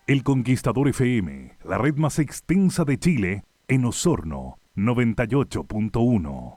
El Conquistador FM, la red más extensa de Chile, en Osorno, 98.1.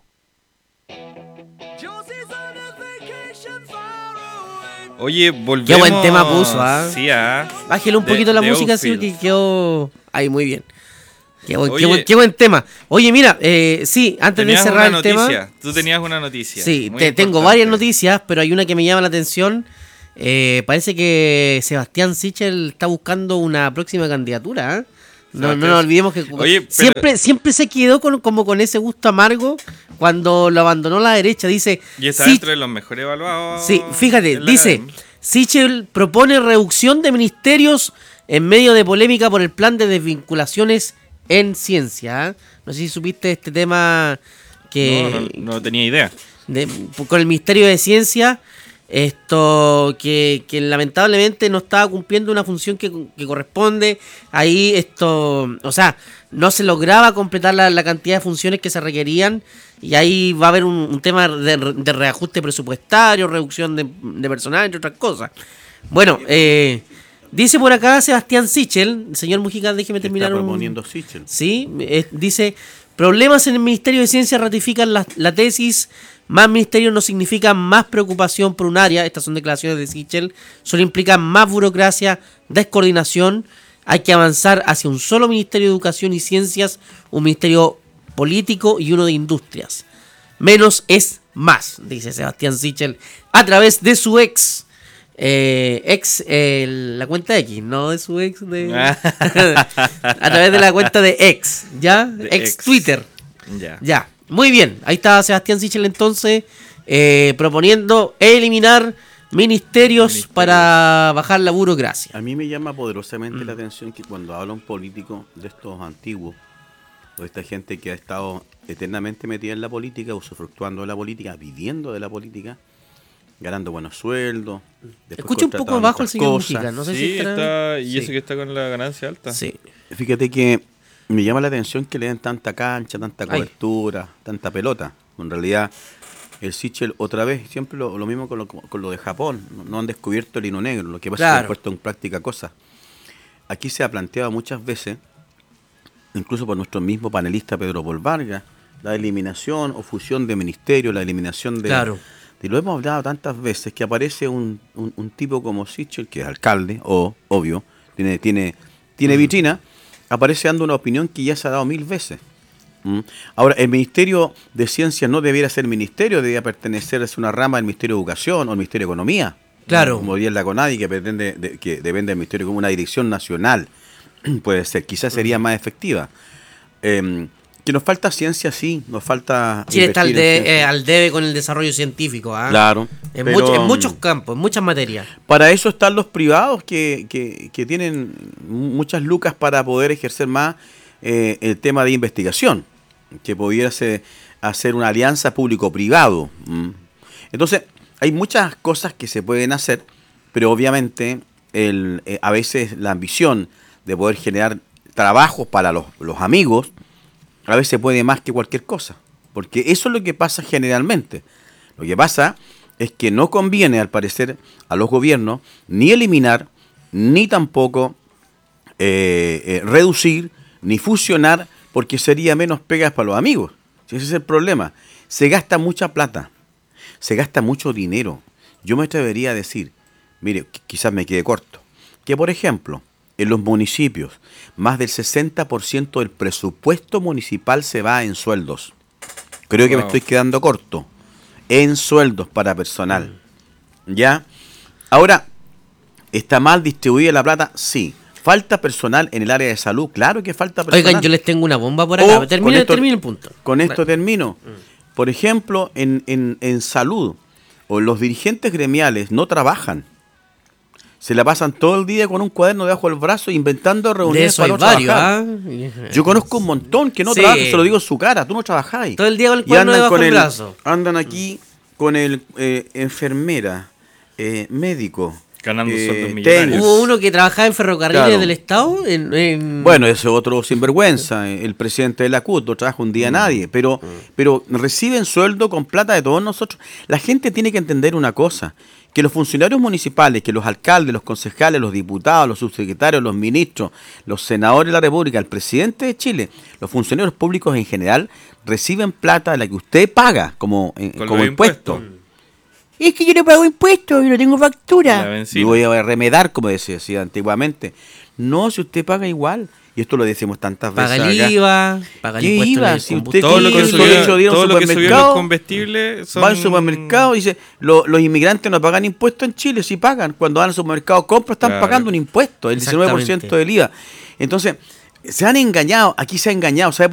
Oye, volvemos. Qué buen tema puso, ¿ah? Sí, ¿ah? Bájale un poquito la música así Outfield. que quedó ahí muy bien. Oye, Qué buen tema. Oye, mira, sí, antes de Tenías cerrar una el tema. noticia. Tú tenías una noticia. Sí, muy tengo importante. varias noticias, pero hay una que me llama la atención. Parece que Sebastián Sichel está buscando una próxima candidatura, ¿eh? No nos olvidemos que Oye, pero- siempre se quedó como con ese gusto amargo cuando lo abandonó la derecha. Dice, Y está "Sí, dentro de los mejores evaluados. sí, fíjate, en la dice, academia. Sichel propone reducción de ministerios en medio de polémica por el plan de desvinculaciones en ciencia. ¿Eh? No sé si supiste este tema que No tenía idea. con el Ministerio de Ciencia, esto que lamentablemente no estaba cumpliendo una función que corresponde. Ahí o sea, no se lograba completar la cantidad de funciones que se requerían. Y ahí va a haber un tema de reajuste presupuestario, reducción de personal, entre otras cosas. Bueno, dice por acá Sebastián Sichel, señor Mujica, déjeme terminar. Está proponiendo Sichel. Sí, dice, problemas en el Ministerio de Ciencia ratifican la tesis, más ministerio no significa más preocupación por un área, estas son declaraciones de Sichel, solo implica más burocracia, descoordinación, hay que avanzar hacia un solo Ministerio de Educación y Ciencias, un ministerio político y uno de industrias. Menos es más, dice Sebastián Sichel, a través de su la cuenta X, no de su ex a través de la cuenta de X, ¿ya? De Ex X. Twitter. Ya. Ya, muy bien. Ahí está Sebastián Sichel entonces proponiendo eliminar ministerios para bajar la burocracia. A mí me llama poderosamente la atención que cuando habla un político de estos antiguos, o de esta gente que ha estado eternamente metida en la política, usufructuando de la política, viviendo de la política, ganando buenos sueldos. después Escucha un poco contratados en bajo el otras señor cosas. Mujica, no sé Sí, si está. Y Sí. eso que está con la ganancia alta. Sí. Fíjate que me llama la atención que le den tanta cancha, tanta Ay. cobertura, tanta pelota. En realidad, el Sichel, otra vez, siempre lo mismo con lo de Japón. No han descubierto el hino negro, lo que pasa es que Claro. han puesto en práctica cosas. Aquí se ha planteado muchas veces, incluso por nuestro mismo panelista Pedro Paul Vargas, la eliminación o fusión de ministerios, la eliminación de... Claro. Y lo hemos hablado tantas veces que aparece un tipo como Sichel, que es alcalde, o obvio, tiene vitrina, aparece dando una opinión que ya se ha dado 1000 veces. Ahora, el Ministerio de Ciencias no debiera ser ministerio, debería pertenecer a una rama del Ministerio de Educación o el Ministerio de Economía. Claro. Como diría la CONADI, que que depende del Ministerio como una dirección nacional. Puede ser, quizás sería más efectiva. Que nos falta ciencia, sí, nos falta... Chile está invertir en ciencia. al debe con el desarrollo científico. ¿Ah? Claro. En, pero, en muchos campos, en muchas materias. Para eso están los privados que tienen muchas lucas para poder ejercer más el tema de investigación, que pudiese hacer una alianza público-privado. Entonces, hay muchas cosas que se pueden hacer, pero obviamente a veces la ambición de poder generar trabajos para los amigos, a veces puede más que cualquier cosa, porque eso es lo que pasa generalmente. Lo que pasa es que no conviene, al parecer, a los gobiernos ni eliminar, ni tampoco reducir, ni fusionar, porque sería menos pegas para los amigos. Ese es el problema. Se gasta mucha plata, se gasta mucho dinero. Yo me atrevería a decir, mire, quizás me quede corto, que por ejemplo, en los municipios, más del 60% del presupuesto municipal se va en sueldos. Creo que me estoy quedando corto. En sueldos para personal. ¿Ya? Ahora, ¿está mal distribuida la plata? Sí. ¿Falta personal en el área de salud? Claro que falta personal. Oigan, yo les tengo una bomba por acá. Termine el punto. Con esto termino. Por ejemplo, en salud, o los dirigentes gremiales no trabajan. Se la pasan todo el día con un cuaderno debajo del brazo inventando reuniones De eso para hay no varios, trabajar. Yo conozco un montón que no trabajan, se lo digo en su cara, tú no trabajáis. Todo el día con el Y cuaderno andan debajo con del brazo. Andan aquí con el enfermera, médico. Ganando sueldos millonarios. Hubo uno que trabajaba en ferrocarriles Claro. del Estado. Bueno, ese es otro sinvergüenza, el presidente de la CUT, no trabaja un día nadie, pero reciben sueldo con plata de todos nosotros. La gente tiene que entender una cosa, que los funcionarios municipales, que los alcaldes, los concejales, los diputados, los subsecretarios, los ministros, los senadores de la República, el presidente de Chile, los funcionarios públicos en general, reciben plata de la que usted paga como impuesto. Es que yo no pago impuestos y no tengo factura. Y voy a remedar, como decía antiguamente. No, si usted paga igual. Y esto lo decimos tantas veces Paga el acá. IVA, paga el ¿Qué impuesto IVA? del Si usted combustible. Todo lo que Todo subió, lo todo lo que subió supermercado, los combustibles son... Va al supermercado y dice, los inmigrantes no pagan impuestos en Chile, sí pagan. Cuando van al supermercado compran, están Claro. pagando un impuesto, el 19% del IVA. Entonces, se han engañado, aquí se ha engañado. ¿Sabe